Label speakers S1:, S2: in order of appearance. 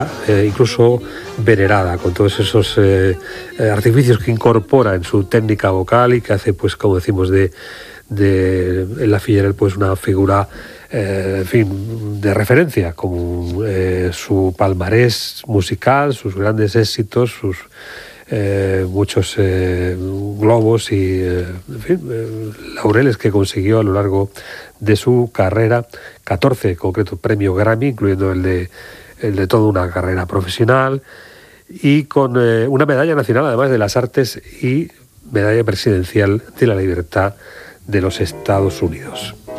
S1: incluso venerada, con todos esos artificios que incorpora en su técnica vocal y que hace, pues, como decimos, de Ella Fitzgerald, pues, una figura, en fin, de referencia, con su palmarés musical, sus grandes éxitos, sus muchos globos y en fin, laureles que consiguió a lo largo de su carrera, 14 concreto premios Grammy, incluyendo el de toda una carrera profesional, y con una medalla nacional, además de las artes, y medalla presidencial de la libertad de los Estados Unidos.